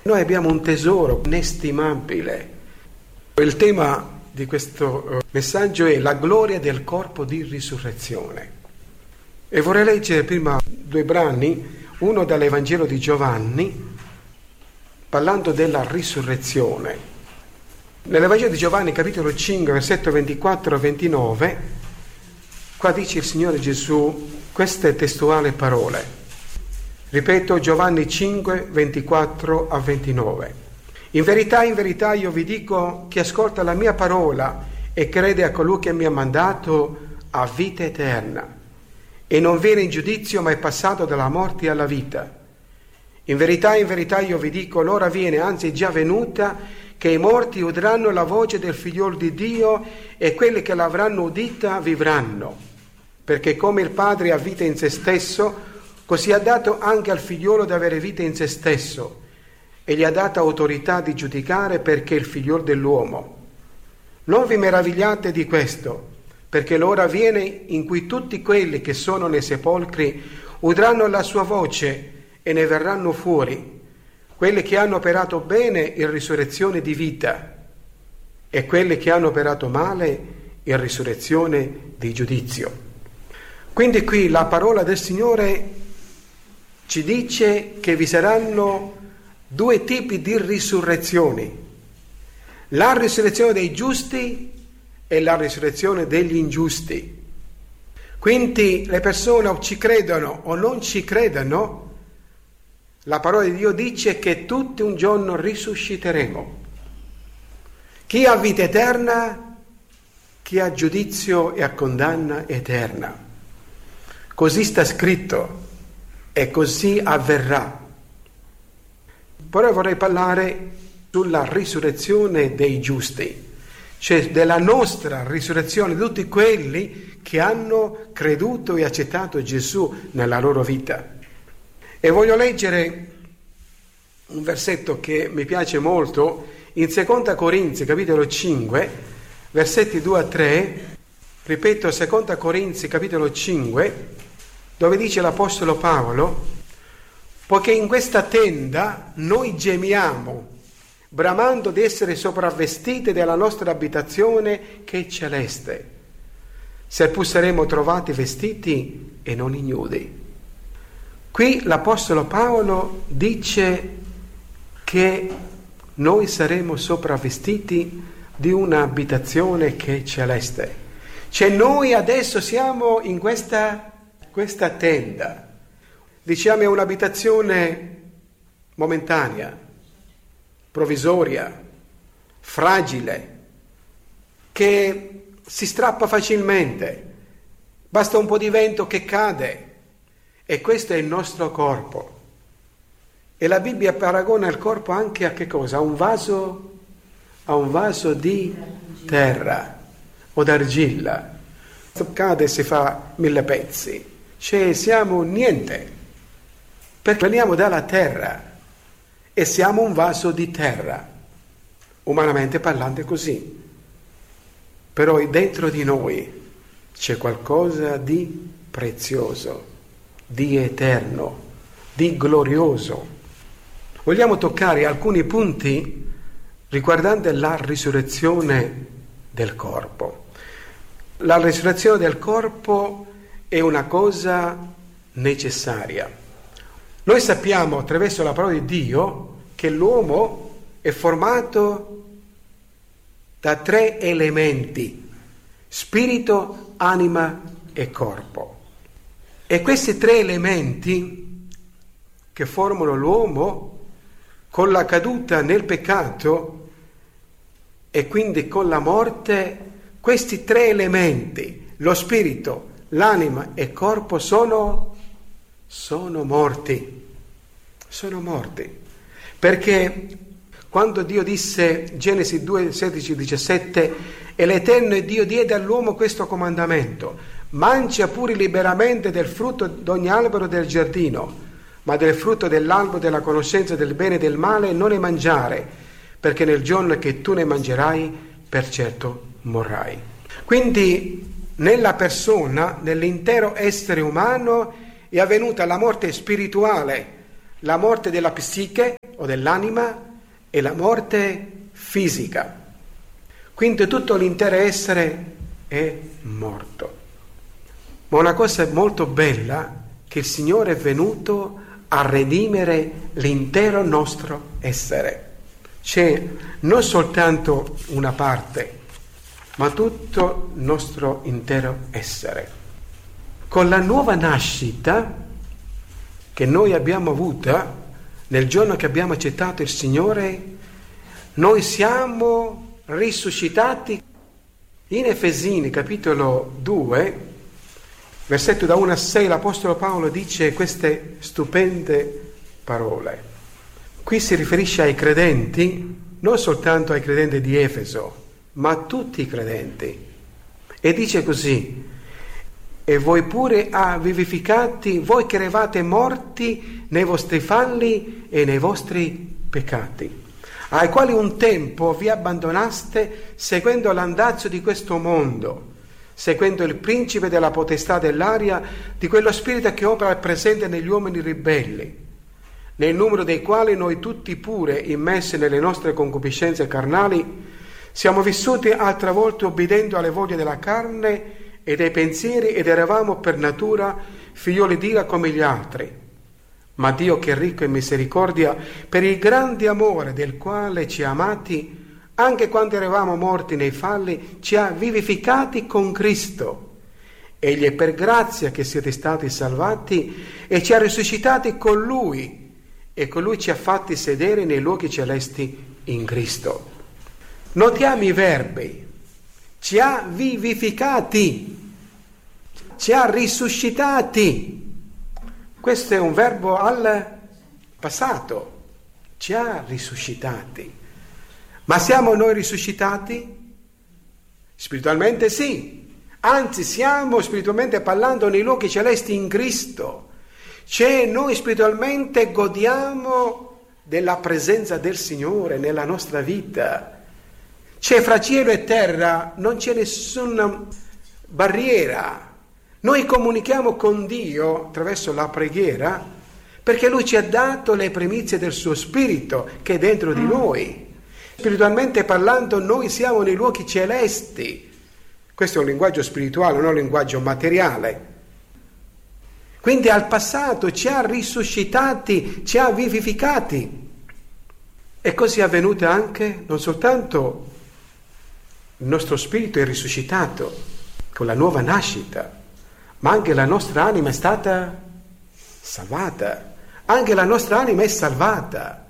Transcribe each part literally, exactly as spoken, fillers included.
Noi abbiamo un tesoro inestimabile. Il tema di questo messaggio è la gloria del corpo di risurrezione. E vorrei leggere prima due brani, uno dall'Evangelo di Giovanni, parlando della risurrezione. Nell'Evangelo di Giovanni, capitolo cinque, versetto ventiquattro a ventinove, qua dice il Signore Gesù queste testuali parole. Ripeto, Giovanni cinque, ventiquattro a ventinove. In verità, in verità io vi dico, chi ascolta la mia parola e crede a colui che mi ha mandato ha vita eterna e non viene in giudizio ma è passato dalla morte alla vita. In verità, in verità io vi dico, l'ora viene, anzi è già venuta, che i morti udranno la voce del Figliol di Dio e quelli che l'avranno udita vivranno. Perché come il Padre ha vita in se stesso, così ha dato anche al Figliolo di avere vita in se stesso e gli ha data autorità di giudicare perché è il Figliol dell'uomo. Non vi meravigliate di questo, perché l'ora viene in cui tutti quelli che sono nei sepolcri udranno la sua voce e ne verranno fuori, quelli che hanno operato bene in risurrezione di vita e quelli che hanno operato male in risurrezione di giudizio. Quindi qui la parola del Signore ci dice che vi saranno due tipi di risurrezioni: la risurrezione dei giusti e la risurrezione degli ingiusti. Quindi le persone o ci credono o non ci credono, la parola di Dio dice che tutti un giorno risusciteremo. Chi ha vita eterna, chi ha giudizio e ha condanna eterna. Così sta scritto e così avverrà. Poi vorrei parlare sulla risurrezione dei giusti, cioè della nostra risurrezione, di tutti quelli che hanno creduto e accettato Gesù nella loro vita. E voglio leggere un versetto che mi piace molto in seconda Corinzi, capitolo cinque, versetti due a tre. Ripeto, seconda Corinzi, capitolo cinque, dove dice l'Apostolo Paolo: poiché in questa tenda noi gemiamo, bramando di essere sopravvestiti della nostra abitazione che è celeste, seppur saremo trovati vestiti e non ignudi. Qui l'Apostolo Paolo dice che noi saremo sopravvestiti di un'abitazione che è celeste. Cioè noi adesso siamo in questa, questa tenda. Diciamo è un'abitazione momentanea, provvisoria, fragile, che si strappa facilmente, basta un po' di vento che cade, e questo è il nostro corpo. E la Bibbia paragona il corpo anche a che cosa? A un vaso, a un vaso di terra o d'argilla. Cade e si fa mille pezzi, cioè siamo niente, perché veniamo dalla terra e siamo un vaso di terra, umanamente parlando così. Però dentro di noi c'è qualcosa di prezioso, di eterno, di glorioso. Vogliamo toccare alcuni punti riguardanti la risurrezione del corpo. La risurrezione del corpo è una cosa necessaria. Noi sappiamo attraverso la parola di Dio che l'uomo è formato da tre elementi: spirito, anima e corpo. E questi tre elementi che formano l'uomo, con la caduta nel peccato e quindi con la morte, questi tre elementi, lo spirito, l'anima e il corpo, sono, sono morti. Sono morti. Perché quando Dio disse, Genesi due, sedici, diciassette, e l'Eterno Dio diede all'uomo questo comandamento: mangia pure liberamente del frutto d'ogni albero del giardino, ma del frutto dell'albero della conoscenza del bene e del male non ne mangiare, perché nel giorno che tu ne mangerai, per certo morrai. Quindi nella persona, nell'intero essere umano, è avvenuta la morte spirituale, la morte della psiche o dell'anima e la morte fisica. Quindi tutto l'intero essere è morto. Ma una cosa molto bella, che il Signore è venuto a redimere l'intero nostro essere. C'è non soltanto una parte, ma tutto il nostro intero essere. Con la nuova nascita che noi abbiamo avuta nel giorno che abbiamo accettato il Signore, noi siamo risuscitati. In Efesini capitolo due, versetto da uno a sei, l'Apostolo Paolo dice queste stupende parole. Qui si riferisce ai credenti, non soltanto ai credenti di Efeso, ma a tutti i credenti. E dice così: e voi pure ha vivificati, voi che eravate morti nei vostri falli e nei vostri peccati, ai quali un tempo vi abbandonaste seguendo l'andazzo di questo mondo, seguendo il principe della potestà dell'aria, di quello spirito che opera presente negli uomini ribelli, nel numero dei quali noi tutti pure, immessi nelle nostre concupiscenze carnali, siamo vissuti altre volte obbedendo alle voglie della carne e dei pensieri, ed eravamo per natura figlioli di ira come gli altri. Ma Dio, che è ricco in misericordia, per il grande amore del quale ci ha amati, anche quando eravamo morti nei falli, ci ha vivificati con Cristo. Egli è per grazia che siete stati salvati e ci ha risuscitati con Lui, e con Lui ci ha fatti sedere nei luoghi celesti in Cristo. Notiamo i verbi: ci ha vivificati, ci ha risuscitati. Questo è un verbo al passato, ci ha risuscitati. Ma siamo noi risuscitati? Spiritualmente sì, anzi siamo spiritualmente parlando nei luoghi celesti in Cristo. Cioè noi spiritualmente godiamo della presenza del Signore nella nostra vita. C'è fra cielo e terra, non c'è nessuna barriera. Noi comunichiamo con Dio attraverso la preghiera, perché Lui ci ha dato le primizie del suo Spirito che è dentro di noi. Spiritualmente parlando noi siamo nei luoghi celesti. Questo è un linguaggio spirituale, non un linguaggio materiale. Quindi al passato ci ha risuscitati, ci ha vivificati. E così è avvenuto anche, non soltanto il nostro spirito è risuscitato con la nuova nascita, ma anche la nostra anima è stata salvata. Anche la nostra anima è salvata.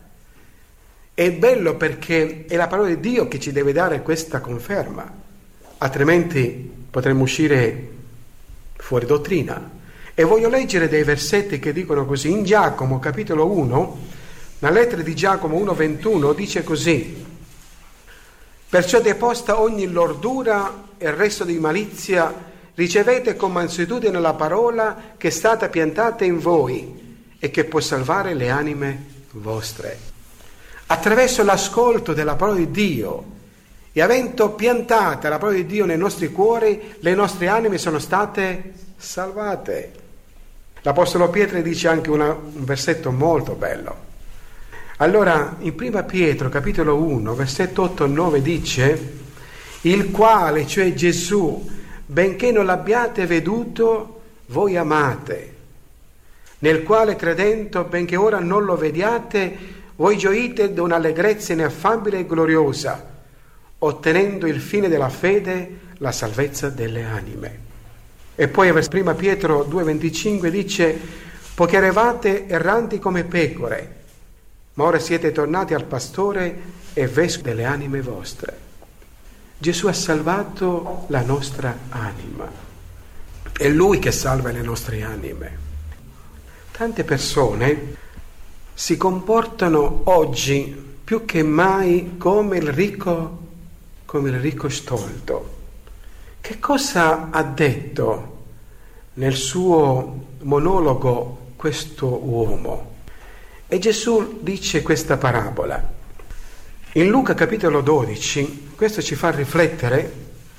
È bello perché è la parola di Dio che ci deve dare questa conferma, altrimenti potremmo uscire fuori dottrina. E voglio leggere dei versetti che dicono così. In Giacomo capitolo uno, la lettera di Giacomo uno ventuno dice così: perciò deposta ogni lordura e il resto di malizia, ricevete con mansuetudine la parola che è stata piantata in voi e che può salvare le anime vostre. Attraverso l'ascolto della parola di Dio e avendo piantata la parola di Dio nei nostri cuori, le nostre anime sono state salvate. L'Apostolo Pietro dice anche una, un versetto molto bello. Allora, in prima Pietro, capitolo uno, versetto otto e nove dice: il quale, cioè Gesù, benché non l'abbiate veduto, voi amate, nel quale credendo, benché ora non lo vediate, voi gioite da un'allegrezza ineffabile e gloriosa, ottenendo il fine della fede, la salvezza delle anime. E poi a prima Pietro due venticinque dice: poiché eravate erranti come pecore, ma ora siete tornati al pastore e vescovo delle anime vostre. Gesù ha salvato la nostra anima. È Lui che salva le nostre anime. Tante persone si comportano oggi più che mai come il ricco, come il ricco stolto. Che cosa ha detto nel suo monologo questo uomo? E Gesù dice questa parabola. In Luca capitolo dodici, questo ci fa riflettere.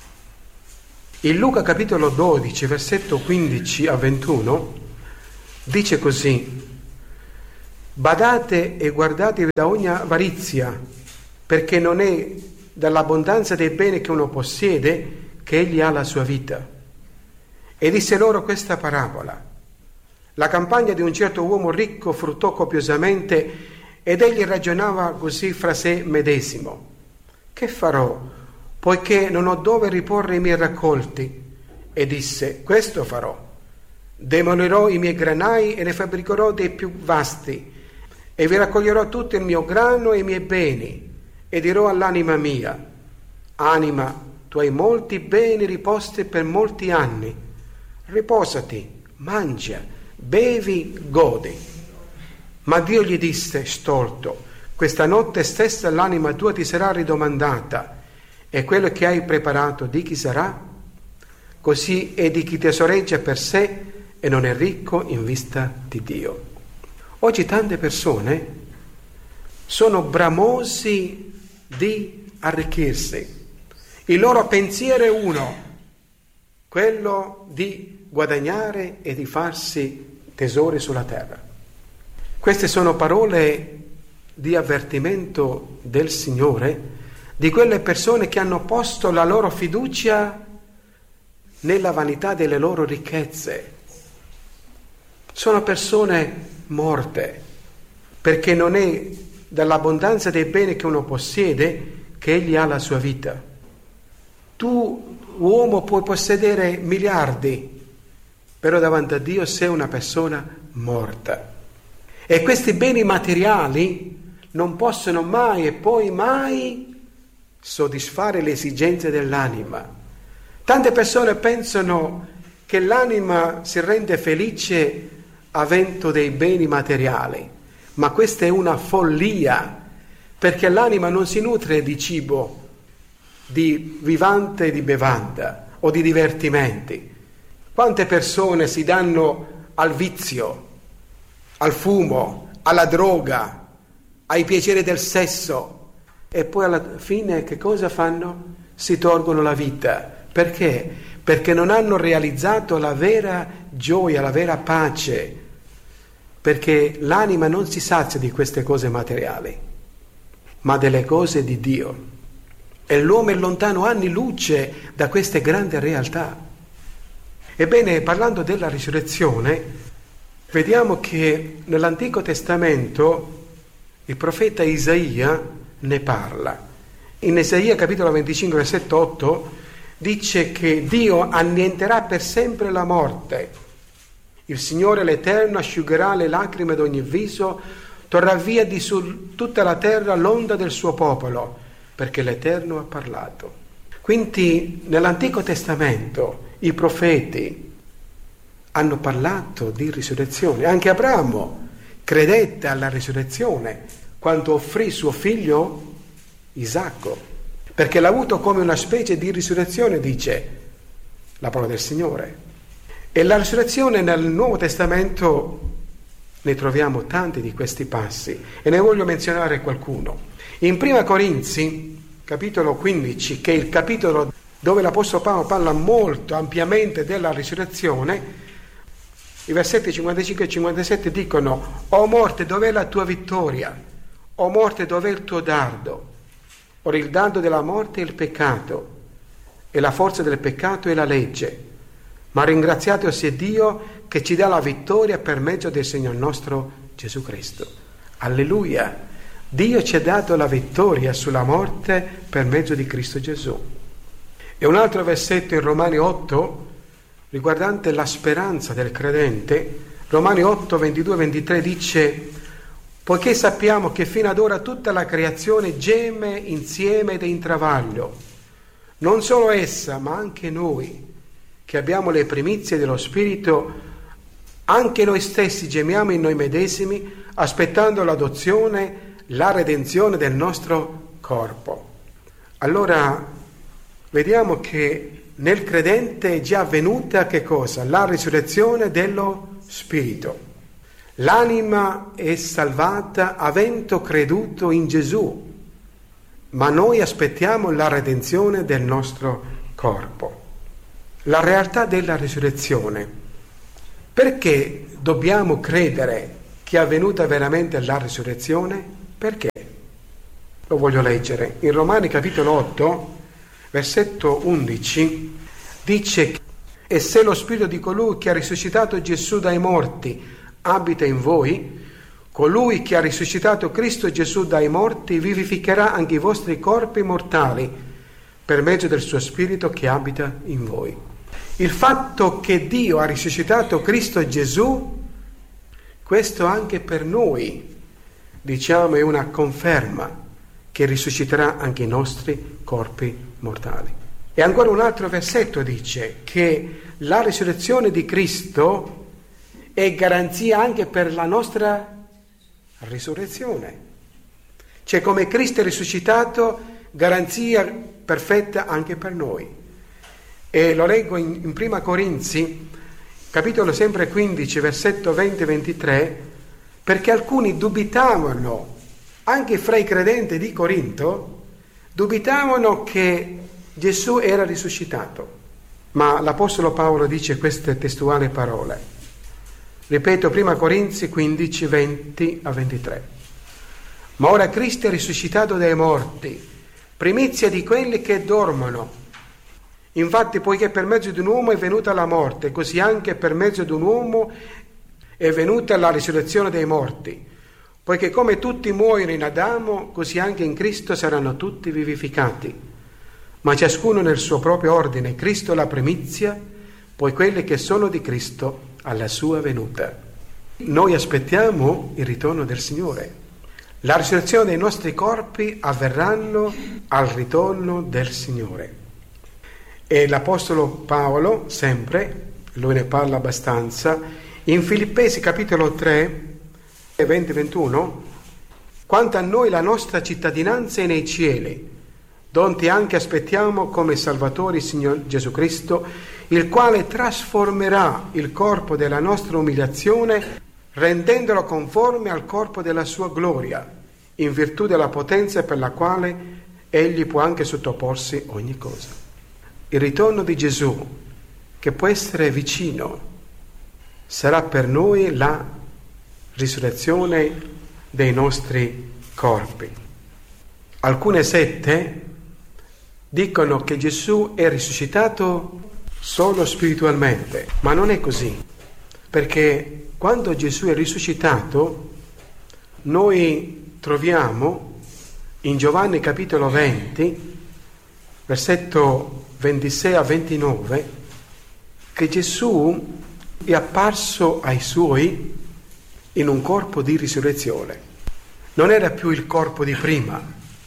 In Luca capitolo dodici, versetto quindici a ventuno, dice così: Badate e guardatevi da ogni avarizia, perché non è dall'abbondanza dei beni che uno possiede che egli ha la sua vita. E disse loro questa parabola: la campagna di un certo uomo ricco fruttò copiosamente, ed egli ragionava così fra sé medesimo: che farò, poiché non ho dove riporre i miei raccolti? E disse: questo farò: demolirò i miei granai e ne fabbricherò dei più vasti, e vi raccoglierò tutto il mio grano e i miei beni, e dirò all'anima mia: anima, tu hai molti beni riposti per molti anni, riposati, mangia, bevi, godi. Ma Dio gli disse stolto: questa notte stessa l'anima tua ti sarà ridomandata, e quello che hai preparato di chi sarà? Così è di chi tesoreggia per sé e non è ricco in vista di Dio. Oggi tante persone sono bramosi di arricchirsi. Il loro pensiero è uno, quello di guadagnare e di farsi tesori sulla terra. Queste sono parole di avvertimento del Signore di quelle persone che hanno posto la loro fiducia nella vanità delle loro ricchezze. Sono persone morte, perché non è dall'abbondanza dei beni che uno possiede che egli ha la sua vita. Tu, uomo, puoi possedere miliardi, però davanti a Dio sei una persona morta. E questi beni materiali non possono mai e poi mai soddisfare le esigenze dell'anima. Tante persone pensano che l'anima si rende felice avendo dei beni materiali, ma questa è una follia, perché l'anima non si nutre di cibo, di vivante e di bevanda o di divertimenti. Quante persone si danno al vizio, al fumo, alla droga, ai piaceri del sesso, e poi alla fine che cosa fanno? Si tolgono la vita. Perché? Perché non hanno realizzato la vera gioia, la vera pace, perché l'anima non si sazia di queste cose materiali, ma delle cose di Dio. E l'uomo è lontano anni luce da queste grandi realtà. Ebbene, parlando della risurrezione, vediamo che nell'Antico Testamento il profeta Isaia ne parla. In Isaia capitolo venticinque, versetto otto, dice che Dio annienterà per sempre la morte. Il Signore l'Eterno asciugherà le lacrime d'ogni viso, torrà via di su tutta la terra l'onda del suo popolo, perché l'Eterno ha parlato. Quindi nell'Antico Testamento i profeti hanno parlato di risurrezione. Anche Abramo credette alla risurrezione quando offrì suo figlio Isacco, perché l'ha avuto come una specie di risurrezione, dice la parola del Signore. E la risurrezione nel Nuovo Testamento ne troviamo tanti di questi passi, e ne voglio menzionare qualcuno. In Prima Corinzi, capitolo quindici, che è il capitolo dove l'Apostolo Paolo parla molto ampiamente della risurrezione, i versetti cinquantacinque e cinquantasette dicono: o morte, dov'è la tua vittoria? O morte, dov'è il tuo dardo? Ora il dardo della morte è il peccato, e la forza del peccato è la legge. Ma ringraziato sia Dio che ci dà la vittoria per mezzo del Signore nostro Gesù Cristo. Alleluia! Dio ci ha dato la vittoria sulla morte per mezzo di Cristo Gesù. E un altro versetto in Romani otto, riguardante la speranza del credente, Romani otto, ventidue ventitré dice: poiché sappiamo che fino ad ora tutta la creazione geme insieme ed è in travaglio, non solo essa, ma anche noi, che abbiamo le primizie dello Spirito, anche noi stessi gemiamo in noi medesimi, aspettando l'adozione, la redenzione del nostro corpo. Allora, vediamo che nel credente è già avvenuta che cosa? La risurrezione dello Spirito. L'anima è salvata avendo creduto in Gesù, ma noi aspettiamo la redenzione del nostro corpo. La realtà della risurrezione. Perché dobbiamo credere che è avvenuta veramente la risurrezione? Perché? Lo voglio leggere. In Romani capitolo otto, versetto undici, dice: e se lo spirito di colui che ha risuscitato Gesù dai morti abita in voi, colui che ha risuscitato Cristo Gesù dai morti vivificherà anche i vostri corpi mortali per mezzo del suo spirito che abita in voi. Il fatto che Dio ha risuscitato Cristo Gesù, questo anche per noi, diciamo, è una conferma che risusciterà anche i nostri corpi mortali. E ancora un altro versetto dice che la risurrezione di Cristo è garanzia anche per la nostra risurrezione. Cioè, come Cristo è risuscitato, garanzia perfetta anche per noi. E lo leggo in, in Prima Corinzi, capitolo sempre quindici, versetto venti ventitré, perché alcuni dubitavano, anche fra i credenti di Corinto, dubitavano che Gesù era risuscitato. Ma l'Apostolo Paolo dice queste testuali parole. Ripeto, Prima Corinzi quindici, venti a ventitré. Ma ora Cristo è risuscitato dai morti, primizia di quelli che dormono. Infatti, poiché per mezzo di un uomo è venuta la morte, così anche per mezzo di un uomo è venuta la risurrezione dei morti. Poiché come tutti muoiono in Adamo, così anche in Cristo saranno tutti vivificati. Ma ciascuno nel suo proprio ordine, Cristo la primizia, poi quelli che sono di Cristo alla sua venuta. Noi aspettiamo il ritorno del Signore. La risurrezione dei nostri corpi avverranno al ritorno del Signore. E l'Apostolo Paolo, sempre, lui ne parla abbastanza, in Filippesi capitolo tre, venti ventuno, quanto a noi la nostra cittadinanza è nei cieli, donde anche aspettiamo come Salvatore il Signore Gesù Cristo, il quale trasformerà il corpo della nostra umiliazione, rendendolo conforme al corpo della sua gloria, in virtù della potenza per la quale egli può anche sottoporsi ogni cosa. Il ritorno di Gesù, che può essere vicino, sarà per noi la risurrezione dei nostri corpi. Alcune sette dicono che Gesù è risuscitato solo spiritualmente, ma non è così, perché quando Gesù è risuscitato noi troviamo in Giovanni capitolo venti, versetto ventisei a ventinove, che Gesù è apparso ai suoi in un corpo di risurrezione. Non era più il corpo di prima,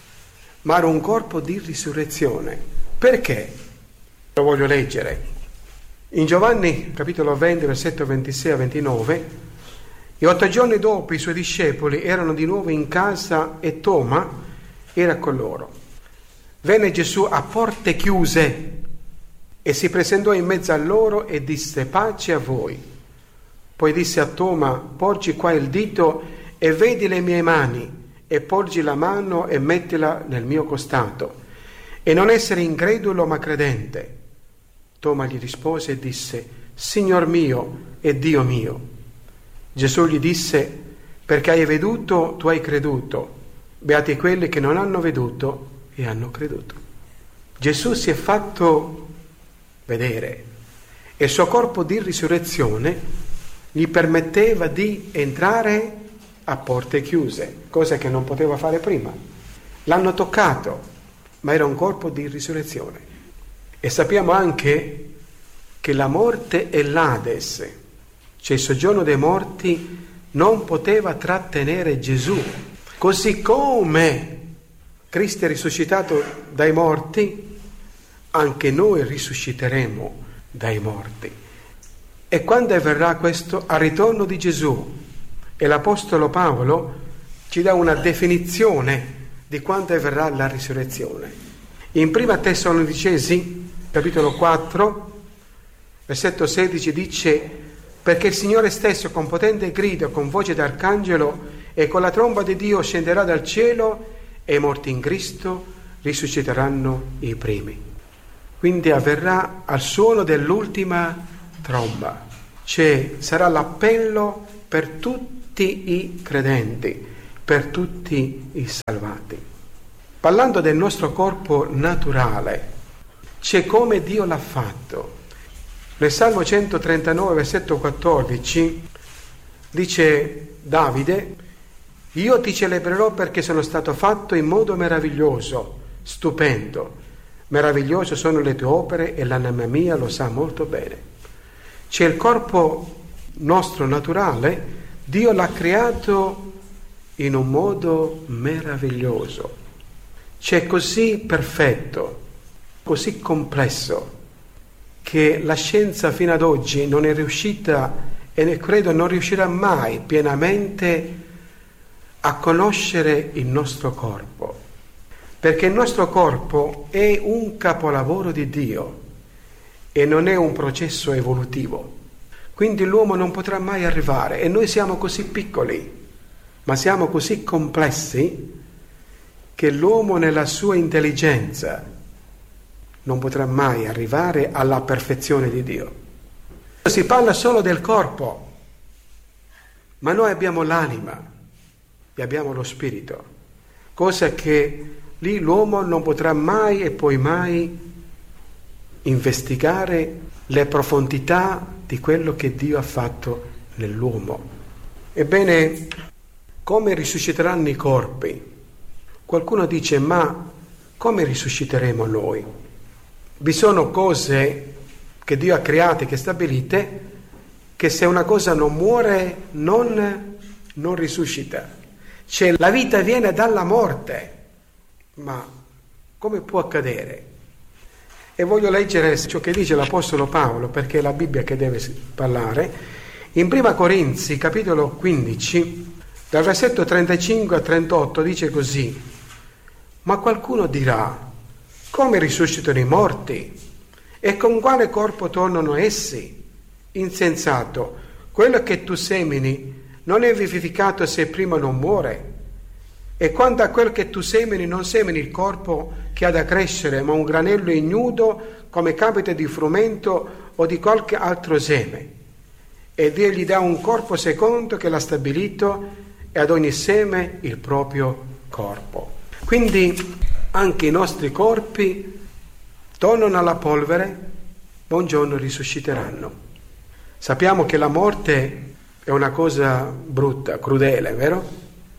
ma era un corpo di risurrezione. Perché? Lo voglio leggere. In Giovanni capitolo venti, versetto ventisei a ventinove, e otto giorni dopo i suoi discepoli erano di nuovo in casa e Toma era con loro. Venne Gesù a porte chiuse e si presentò in mezzo a loro e disse: pace a voi. Poi disse a Toma: porgi qua il dito e vedi le mie mani, e porgi la mano e mettila nel mio costato, e non essere incredulo ma credente. Toma gli rispose e disse: Signor mio e Dio mio. Gesù gli disse: perché hai veduto tu hai creduto, beati quelli che non hanno veduto e hanno creduto. Gesù si è fatto vedere e il suo corpo di risurrezione gli permetteva di entrare a porte chiuse, cosa che non poteva fare prima. L'hanno toccato, ma era un corpo di risurrezione. E sappiamo anche che la morte e l'Ades, cioè il soggiorno dei morti, non poteva trattenere Gesù. Così come Cristo è risuscitato dai morti, anche noi risusciteremo dai morti. E quando avverrà questo? Al ritorno di Gesù. E l'Apostolo Paolo ci dà una definizione di quando avverrà la risurrezione. In prima Tessalonicesi, capitolo quattro, versetto sedici, dice: perché il Signore stesso con potente grido, con voce d'arcangelo e con la tromba di Dio scenderà dal cielo, e i morti in Cristo risusciteranno i primi. Quindi avverrà al suono dell'ultima tromba, cioè sarà l'appello per tutti tutti i credenti, per tutti i salvati. Parlando del nostro corpo naturale, c'è come Dio l'ha fatto. Nel Salmo centotrentanove, versetto quattordici, dice Davide: io ti celebrerò perché sono stato fatto in modo meraviglioso, stupendo. Meravigliose sono le tue opere e l'anima mia lo sa molto bene. C'è il corpo nostro naturale, Dio l'ha creato in un modo meraviglioso. C'è così perfetto, così complesso, che la scienza fino ad oggi non è riuscita e ne credo non riuscirà mai pienamente a conoscere il nostro corpo, perché il nostro corpo è un capolavoro di Dio e non è un processo evolutivo. Quindi l'uomo non potrà mai arrivare, e noi siamo così piccoli, ma siamo così complessi che l'uomo nella sua intelligenza non potrà mai arrivare alla perfezione di Dio. Si parla solo del corpo, ma noi abbiamo l'anima e abbiamo lo spirito, cosa che lì l'uomo non potrà mai e poi mai investigare le profondità di quello che Dio ha fatto nell'uomo. Ebbene, come risusciteranno i corpi? Qualcuno dice: ma come risusciteremo noi? Vi sono cose che Dio ha create, che stabilite, che se una cosa non muore non, non risuscita. Cioè la vita viene dalla morte, ma come può accadere? E voglio leggere ciò che dice l'Apostolo Paolo, perché è la Bibbia che deve parlare. In Prima Corinzi, capitolo quindici, dal versetto trentacinque a trentotto, dice così: ma qualcuno dirà: come risuscitano i morti? E con quale corpo tornano essi? Insensato, quello che tu semini non è vivificato se prima non muore. E quanto a quel che tu semini, non semini il corpo che ha da crescere, ma un granello ignudo, come capita di frumento o di qualche altro seme. E Dio gli dà un corpo secondo che l'ha stabilito, e ad ogni seme il proprio corpo. Quindi anche i nostri corpi tornano alla polvere, ma un giorno risusciteranno. Sappiamo che la morte è una cosa brutta, crudele, vero?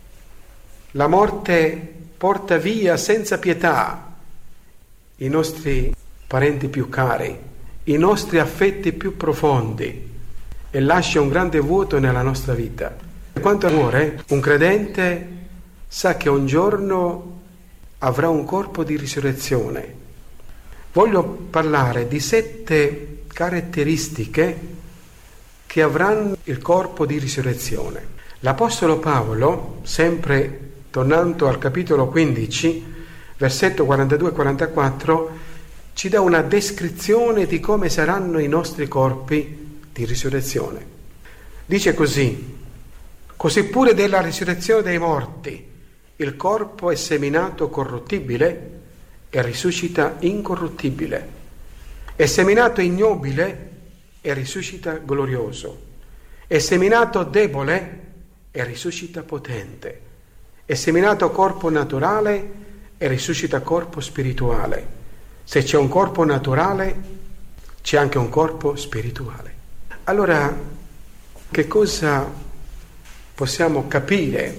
La morte porta via senza pietà i nostri parenti più cari, i nostri affetti più profondi, e lascia un grande vuoto nella nostra vita. Quanto muore, un credente sa che un giorno avrà un corpo di risurrezione. Voglio parlare di sette caratteristiche che avranno il corpo di risurrezione. L'Apostolo Paolo, sempre tornando al capitolo quindici, versetto quarantadue e quarantaquattro, ci dà una descrizione di come saranno i nostri corpi di risurrezione. Dice così: così pure della risurrezione dei morti, il corpo è seminato corruttibile e risuscita incorruttibile, è seminato ignobile e risuscita glorioso, è seminato debole e risuscita potente, è seminato corpo naturale e risuscita corpo spirituale. Se c'è un corpo naturale, c'è anche un corpo spirituale. Allora, che cosa possiamo capire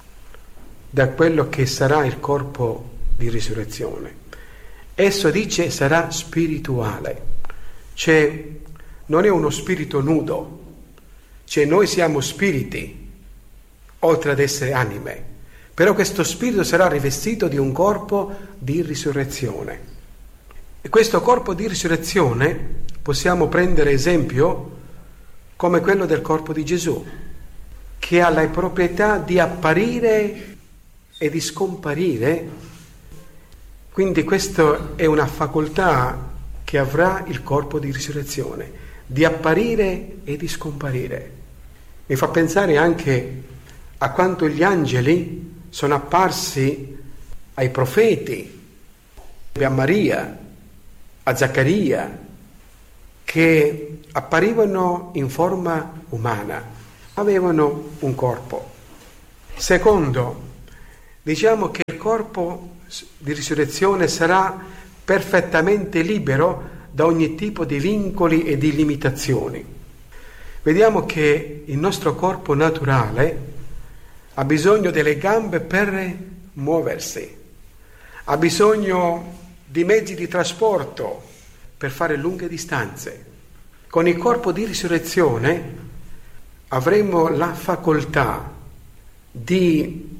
da quello che sarà il corpo di risurrezione? Esso dice sarà spirituale, cioè non è uno spirito nudo, cioè noi siamo spiriti oltre ad essere anime, però questo spirito sarà rivestito di un corpo di risurrezione. E questo corpo di risurrezione possiamo prendere esempio come quello del corpo di Gesù, che ha la proprietà di apparire e di scomparire. Quindi questa è una facoltà che avrà il corpo di risurrezione, di apparire e di scomparire. Mi fa pensare anche a quanto gli angeli sono apparsi ai profeti, a Maria, a Zaccaria, che apparivano in forma umana, avevano un corpo. Secondo, diciamo che il corpo di risurrezione sarà perfettamente libero da ogni tipo di vincoli e di limitazioni. Vediamo che il nostro corpo naturale ha bisogno delle gambe per muoversi, ha bisogno di mezzi di trasporto per fare lunghe distanze. Con il corpo di risurrezione avremo la facoltà di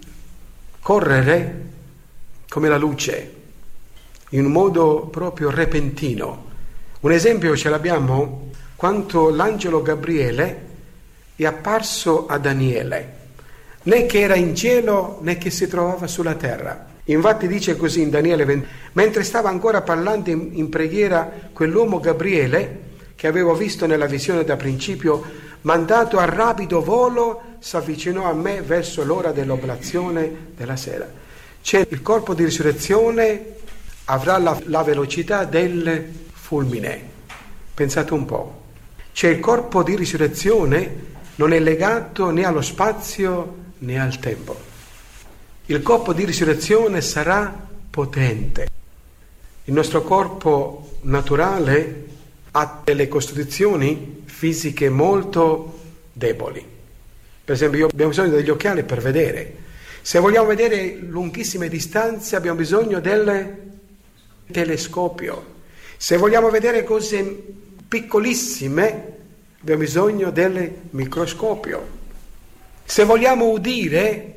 correre come la luce, in un modo proprio repentino. Un esempio ce l'abbiamo quando l'angelo Gabriele è apparso a Daniele, né che era in cielo né che si trovava sulla terra. Infatti dice così in Daniele venti: mentre stava ancora parlando in, in preghiera, quell'uomo Gabriele, che avevo visto nella visione da principio, mandato a rapido volo, si avvicinò a me verso l'ora dell'oblazione della sera. C'è il corpo di risurrezione, avrà la, la velocità del fulmine. Pensate un po'. C'è il corpo di risurrezione, non è legato né allo spazio né al tempo. Il corpo di risurrezione sarà potente. Il nostro corpo naturale ha delle costituzioni fisiche molto deboli. Per esempio, io abbiamo bisogno degli occhiali per vedere. Se vogliamo vedere lunghissime distanze abbiamo bisogno del telescopio. Se vogliamo vedere cose piccolissime abbiamo bisogno del microscopio. Se vogliamo udire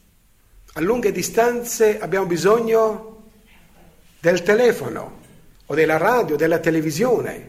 a lunghe distanze abbiamo bisogno del telefono o della radio, della televisione.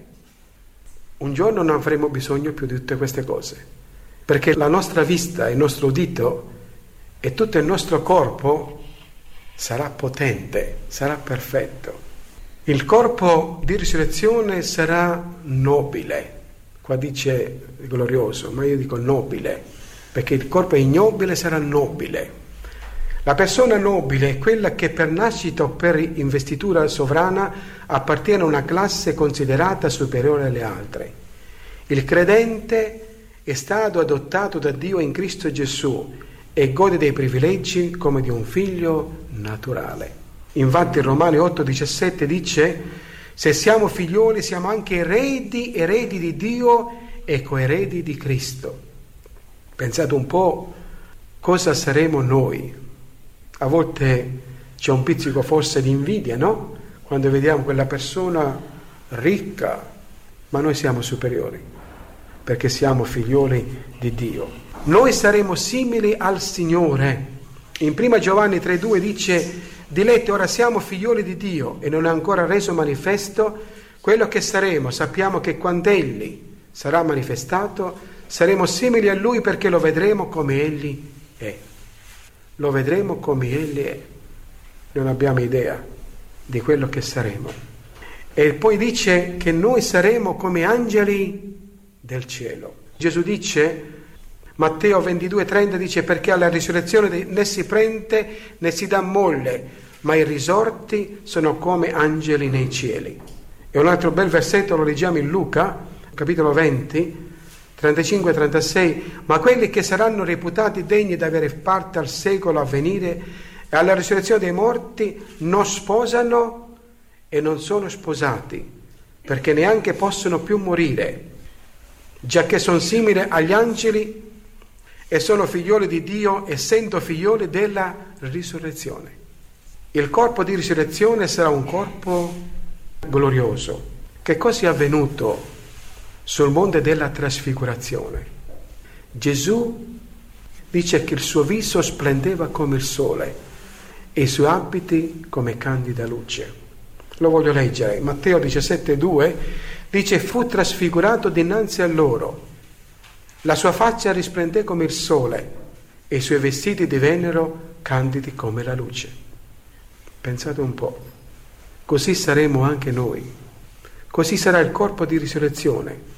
Un giorno non avremo bisogno più di tutte queste cose, perché la nostra vista, il nostro udito e tutto il nostro corpo sarà potente, sarà perfetto. Il corpo di risurrezione sarà nobile. Qua dice glorioso, ma io dico nobile, perché il corpo è ignobile, sarà nobile. La persona nobile è quella che per nascita o per investitura sovrana appartiene a una classe considerata superiore alle altre. Il credente è stato adottato da Dio in Cristo Gesù e gode dei privilegi come di un figlio naturale. Infatti Romani otto diciassette dice: se siamo figlioli siamo anche eredi, eredi di Dio e coeredi di Cristo. Pensate un po' cosa saremo noi. A volte c'è un pizzico forse di invidia, no? Quando vediamo quella persona ricca, ma noi siamo superiori, perché siamo figlioli di Dio. Noi saremo simili al Signore. In prima Giovanni tre due dice: diletti, ora siamo figlioli di Dio e non è ancora reso manifesto quello che saremo. Sappiamo che quando Egli sarà manifestato saremo simili a Lui, perché lo vedremo come Egli è. Lo vedremo come Egli è. Non abbiamo idea di quello che saremo. E poi dice che noi saremo come angeli del cielo. Gesù dice, Matteo ventidue trenta dice: perché alla risurrezione né si prende né si dà molle, ma i risorti sono come angeli nei cieli. E un altro bel versetto lo leggiamo in Luca, capitolo venti, trentacinque trentasei: ma quelli che saranno reputati degni di avere parte al secolo a venire e alla risurrezione dei morti non sposano e non sono sposati, perché neanche possono più morire, giacché sono simili agli angeli e sono figlioli di Dio, essendo figlioli della risurrezione. Il corpo di risurrezione sarà un corpo glorioso. Che cosa è avvenuto sul monte della trasfigurazione? Gesù dice che il suo viso splendeva come il sole e i suoi abiti come candida luce. Lo voglio leggere. Matteo diciassette due dice: fu trasfigurato dinanzi a loro, la sua faccia risplendé come il sole e i suoi vestiti divennero candidi come la luce. Pensate un po', così saremo anche noi, così sarà il corpo di risurrezione.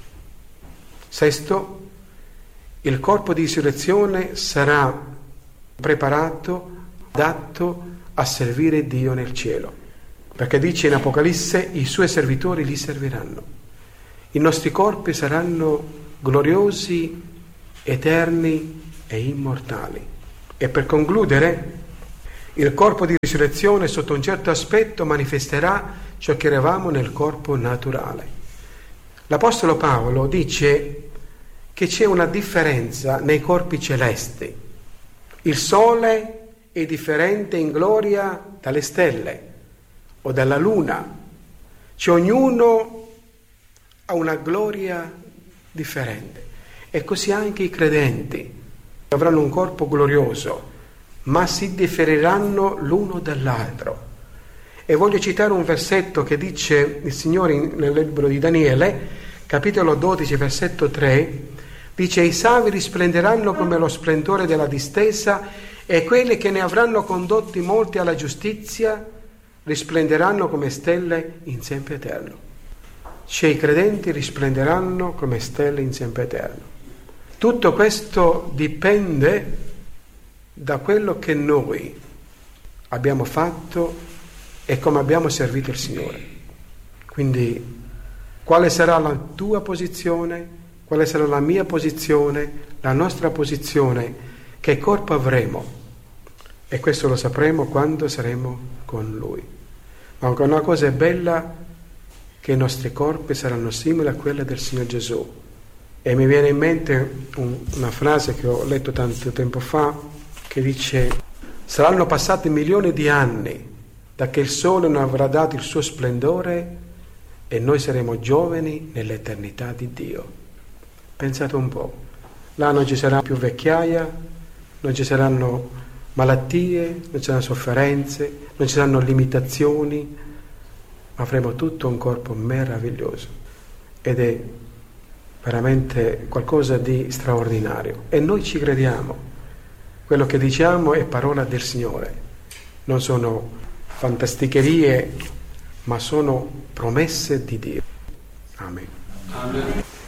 Sesto, il corpo di risurrezione sarà preparato, adatto a servire Dio nel cielo, perché dice in Apocalisse: i suoi servitori gli serviranno. I nostri corpi saranno gloriosi eterni e immortali. E per concludere, il corpo di risurrezione sotto un certo aspetto manifesterà ciò che eravamo nel corpo naturale. L'Apostolo Paolo dice che c'è una differenza nei corpi celesti. Il sole è differente in gloria dalle stelle o dalla luna. Cioè ognuno ha una gloria differente. E così anche i credenti avranno un corpo glorioso, ma si differiranno l'uno dall'altro. E voglio citare un versetto che dice il Signore nel libro di Daniele, capitolo dodici, versetto tre, dice: i savi risplenderanno come lo splendore della distesa, e quelli che ne avranno condotti molti alla giustizia risplenderanno come stelle in sempre eterno. Cioè i credenti risplenderanno come stelle in sempre eterno. Tutto questo dipende da quello che noi abbiamo fatto e come abbiamo servito il Signore. Quindi quale sarà la tua posizione, quale sarà la mia posizione, la nostra posizione, che corpo avremo? E questo lo sapremo quando saremo con Lui. Ma una cosa è bella, che i nostri corpi saranno simili a quelli del Signore Gesù. E mi viene in mente un, una frase che ho letto tanto tempo fa, che dice: saranno passati milioni di anni da che il sole non avrà dato il suo splendore e noi saremo giovani nell'eternità di Dio. Pensate un po', là non ci sarà più vecchiaia, non ci saranno malattie, non ci saranno sofferenze, non ci saranno limitazioni, ma avremo tutto un corpo meraviglioso. Ed è veramente qualcosa di straordinario. E noi ci crediamo. Quello che diciamo è parola del Signore. Non sono fantasticherie, ma sono promesse di Dio. Amen. Amen.